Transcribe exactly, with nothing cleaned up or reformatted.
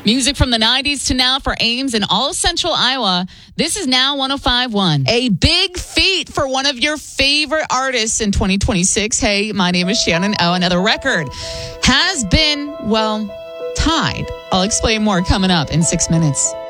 Music from the nineties to now for Ames and all Central Iowa. This is Now one oh five point one. A big feat for one of your favorite artists in twenty twenty-six. Hey, my name is Shannon O. Another record has been, well, tied. I'll explain more coming up in six minutes.